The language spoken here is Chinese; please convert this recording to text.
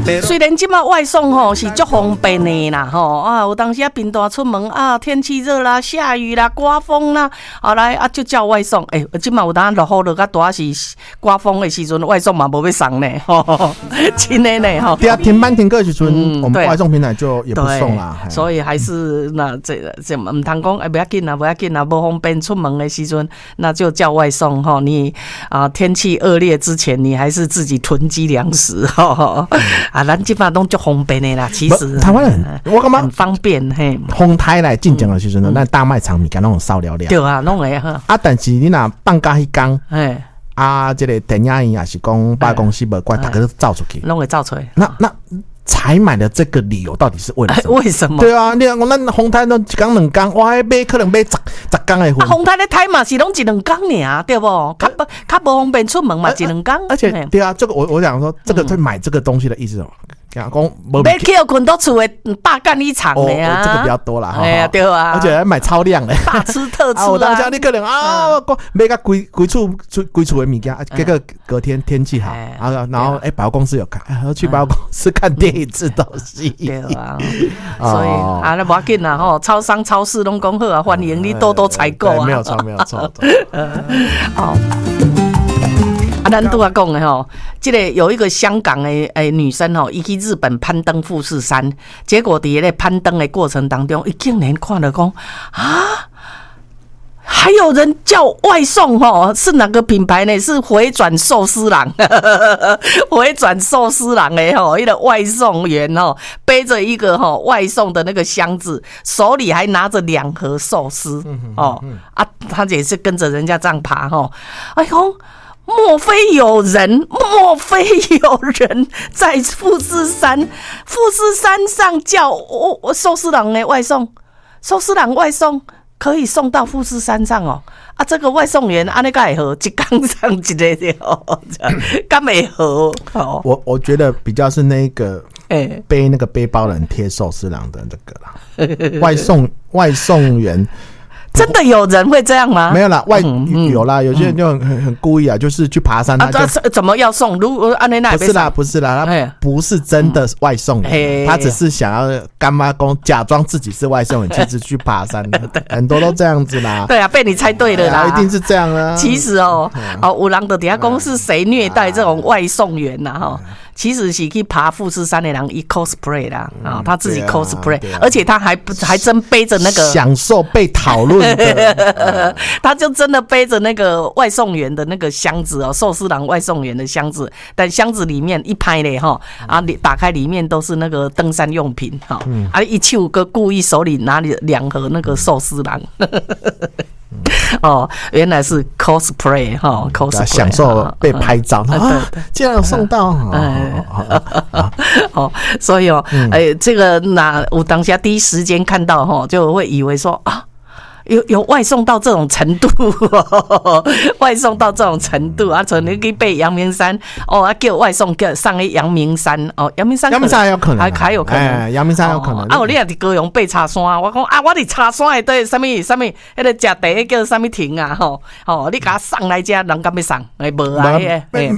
虽然现在外送吼是足方便的啦吼啊，有当时啊平大出门啊，天气热啦、下雨啦、刮风啦，后来啊就叫外送。现在有当落雨落较大是刮风的时阵，外送嘛无要送呢，吼，真的呢吼。 对啊，停班停课的时阵，我们外送平台就也不送啦。 所以还是那这唔通讲不要紧啦，不要紧啦，不方便出门的时阵，那就叫外送吼。你天气恶劣之前，你还是自己囤积粮食吼。咱基本上都足方便的啦，其实台湾人我感觉很方便嘿。 风台来进讲的时阵呢，咱大卖场物件拢少了了。 对啊，拢会哈。 但是你若放假迄天，这个电影院也是讲百货公司无关，大家都造出去， 拢会造出来。 那采买的这个理由到底是为了什么？ 为什么？ 对啊，你讲咱红台都一天两天，哇，买可能买十天的货。 红台咧台嘛是拢一两天尔，对不？较无方便出门嘛，一两天。 而且对啊，这个我想说，这个在买这个东西的意思哦。讲买去困到厝的霸干一场的啊， 这个比较多啦， 哎呀对啊， 而且还买超量的， 大吃特吃啊。 我当下你可能买个规厝的物件，结果隔天天气好，然后百货公司有看，去百货公司看电影吃东西， 对啊，所以那无要紧啦吼，超商超市拢讲好啊，欢迎你多多采购啊， 没有错没有错， 好。咱拄仔讲的吼，这个有一个香港的女生吼，伊去日本攀登富士山，结果伫咧攀登的过程当中，伊竟然看了讲还有人叫外送吼，是哪个品牌呢？是回转寿司郎，回转寿司郎的吼，一个外送员吼，背着一个吼外送的那个箱子，手里还拿着2盒寿司他也是跟着人家这样爬吼，莫非有人在富士山上叫寿司郎的外送，寿司郎外送可以送到富士山上哦。这个外送员安尼敢会好，一天上一个的敢会好？ 我觉得比较是那个背那个背包人贴寿司郎的这个啦，外送员。 真的有人会这样吗？ 没有啦，有啦，有些人就很故意啊，就是去爬山， 怎么要送？如果按那不是啦，他不是真的外送员，他只是想要干妈公假装自己是外送员，其实去爬山的，很多都这样子啦。 对啊，被你猜对了啦， 一定是这样啊。 其实有人的底下公是谁虐待这种外送员呐？哈。其实是去爬富士山的人一 cosplay 啦，他自己 cosplay，而且他还真背着那个享受被讨论的， 他就真的背着那个外送员的那个箱子寿司郎外送员的箱子，但箱子里面一拍嘞打开里面都是那个登山用品一手个故意手里拿2盒那个寿司郎。原来是 cosplay cosplay 享受被拍照，竟然有送到， 所以这个我当下第一时间看到就会以为说有外送到这种程度，外送到这种程度从你去背阳明山叫外送叫上去阳明山阳明山还有可能， 还有可能， 阳明山有可能你也伫高雄爬茶山，我讲我伫茶山的对什么迄个食茶叫什么亭你给他上来这人敢要送无来